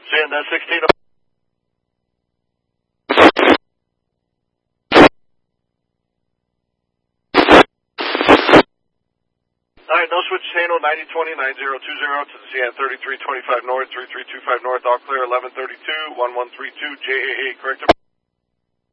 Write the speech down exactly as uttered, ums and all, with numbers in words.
C N sixteen. Alright, no switch channel, ninety twenty, nine zero two zero to the C N thirty-three twenty-five North, three three two five North, all clear, eleven thirty-two, one one three two, J A A, correct?